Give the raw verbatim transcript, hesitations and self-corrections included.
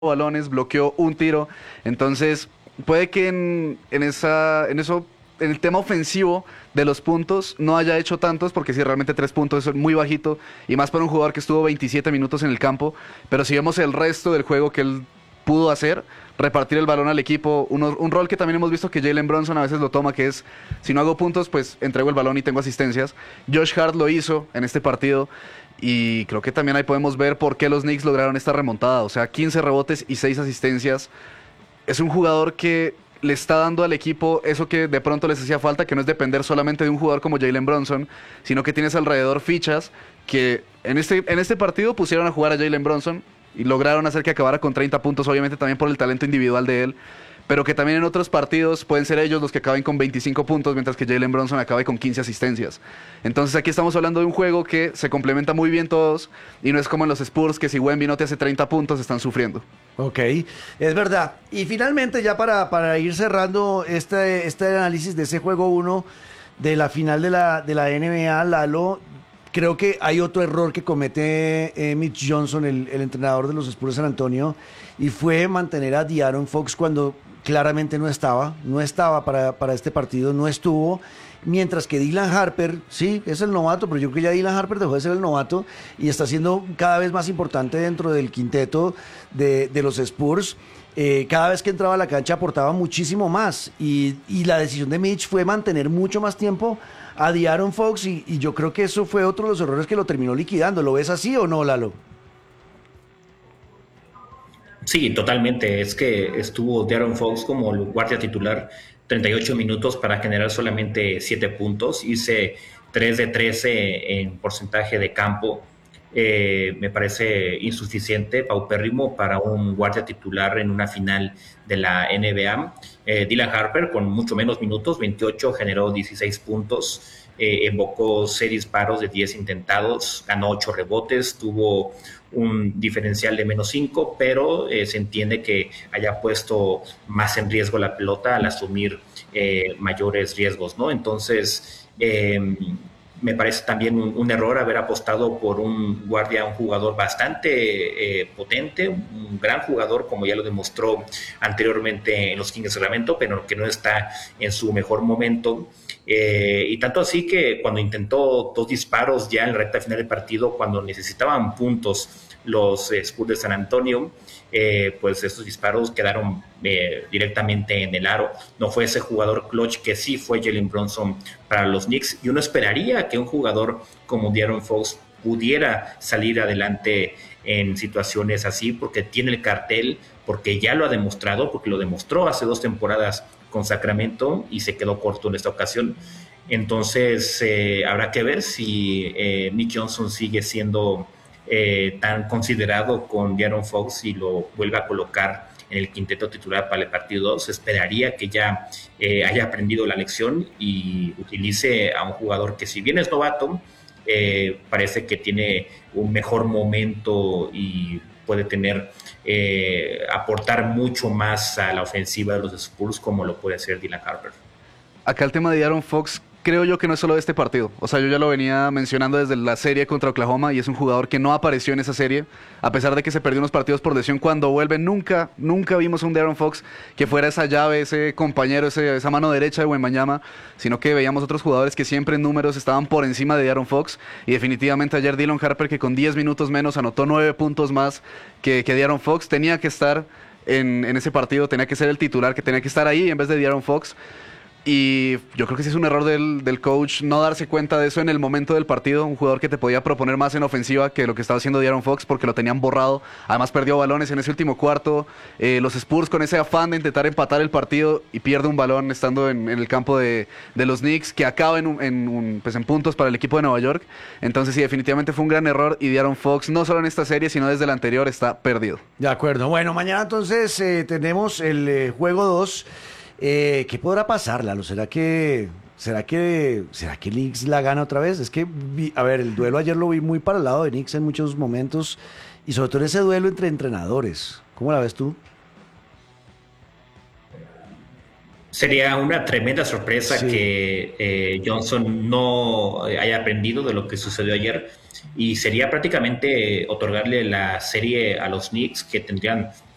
balones, bloqueó un tiro. Entonces, puede que en, en esa, en eso, en el tema ofensivo de los puntos no haya hecho tantos, porque si realmente tres puntos es muy bajito, y más para un jugador que estuvo veintisiete minutos en el campo. Pero si vemos el resto del juego que él pudo hacer, repartir el balón al equipo, uno- un rol que también hemos visto que Jalen Brunson a veces lo toma, que es, si no hago puntos, pues entrego el balón y tengo asistencias. Josh Hart lo hizo en este partido, y creo que también ahí podemos ver por qué los Knicks lograron esta remontada. O sea, quince rebotes y seis asistencias. Es un jugador que le está dando al equipo eso que de pronto les hacía falta, que no es depender solamente de un jugador como Jalen Brunson, sino que tienes alrededor fichas que en este, en este partido pusieron a jugar a Jalen Brunson y lograron hacer que acabara con treinta puntos, obviamente también por el talento individual de él, pero que también en otros partidos pueden ser ellos los que acaben con veinticinco puntos, mientras que Jalen Brunson acabe con quince asistencias. Entonces aquí estamos hablando de un juego que se complementa muy bien todos, y no es como en los Spurs, que si Wemby no te hace treinta puntos, están sufriendo. Ok, es verdad. Y finalmente, ya para, para ir cerrando este, este análisis de ese juego uno de la final de la, de la N B A, Lalo, creo que hay otro error que comete eh, Mitch Johnson, el, el entrenador de los Spurs de San Antonio, y fue mantener a De'Aaron Fox cuando claramente no estaba, no estaba para, para este partido, no estuvo. Mientras que Dylan Harper, sí, es el novato, pero yo creo que ya Dylan Harper dejó de ser el novato y está siendo cada vez más importante dentro del quinteto de, de los Spurs. Eh, cada vez que entraba a la cancha aportaba muchísimo más, y, y la decisión de Mitch fue mantener mucho más tiempo a De'Aaron Fox, y, y yo creo que eso fue otro de los errores que lo terminó liquidando. ¿Lo ves así o no, Lalo? Sí, totalmente. Es que estuvo De'Aaron Fox como el guardia titular treinta y ocho minutos para generar solamente siete puntos. Hice tres de trece en porcentaje de campo. Eh, me parece insuficiente, paupérrimo para un guardia titular en una final de la N B A. Eh, Dylan Harper, con mucho menos minutos, veintiocho, generó dieciséis puntos, eh, evocó seis disparos de diez intentados, ganó ocho rebotes, tuvo un diferencial de menos cinco, pero eh, se entiende que haya puesto más en riesgo la pelota al asumir eh, mayores riesgos, ¿no? Entonces, eh, me parece también un, un error haber apostado por un guardia, un jugador bastante eh, potente, un gran jugador, como ya lo demostró anteriormente en los Kings de Sacramento, pero que no está en su mejor momento. Eh, y tanto así que cuando intentó dos disparos ya en la recta final del partido, cuando necesitaban puntos los eh, Spurs de San Antonio, eh, pues estos disparos quedaron eh, directamente en el aro. No fue ese jugador clutch que sí fue Jalen Brunson para los Knicks, y uno esperaría que un jugador como De'Aaron Fox pudiera salir adelante en situaciones así, porque tiene el cartel, porque ya lo ha demostrado, porque lo demostró hace dos temporadas con Sacramento y se quedó corto en esta ocasión. Entonces eh, habrá que ver si eh, Nick Johnson sigue siendo eh, tan considerado con De'Aaron Fox y lo vuelve a colocar en el quinteto titular para el partido dos. Esperaría que ya eh, haya aprendido la lección y utilice a un jugador que, si bien es novato, eh, parece que tiene un mejor momento y puede tener eh, aportar mucho más a la ofensiva de los Spurs, como lo puede hacer Dylan Harper. Acá el tema de Aaron Fox, creo yo que no es solo de este partido. O sea, yo ya lo venía mencionando desde la serie contra Oklahoma, y es un jugador que no apareció en esa serie, a pesar de que se perdió unos partidos por lesión. Cuando vuelve, nunca, nunca vimos a un De'Aaron Fox que fuera esa llave, ese compañero, ese, esa mano derecha de Wembanyama, sino que veíamos otros jugadores que siempre en números estaban por encima de De'Aaron Fox. Y definitivamente ayer Dylan Harper, que con diez minutos menos anotó nueve puntos más que, que De'Aaron Fox, tenía que estar en, en ese partido, tenía que ser el titular, que tenía que estar ahí en vez de De'Aaron Fox. Y yo creo que sí es un error del, del coach no darse cuenta de eso en el momento del partido. Un jugador que te podía proponer más en ofensiva que lo que estaba haciendo De'Aaron Fox, porque lo tenían borrado. Además perdió balones en ese último cuarto. Eh, los Spurs, con ese afán de intentar empatar el partido, y pierde un balón estando en, en el campo de, de los Knicks, que acaba en, un, en, un, pues en puntos para el equipo de Nueva York. Entonces sí, definitivamente fue un gran error, y De'Aaron Fox, no solo en esta serie, sino desde la anterior, está perdido. De acuerdo. Bueno, mañana entonces eh, tenemos el eh, juego dos. Eh, ¿Qué podrá pasar, Lalo? ¿Será que, será que, será que Knicks la gana otra vez? Es que, vi, a ver, el duelo ayer lo vi muy para el lado de Knicks en muchos momentos, y sobre todo en ese duelo entre entrenadores. ¿Cómo la ves tú? Sería una tremenda sorpresa Sí. que eh, Johnson no haya aprendido de lo que sucedió ayer, y sería prácticamente otorgarle la serie a los Knicks, que tendrían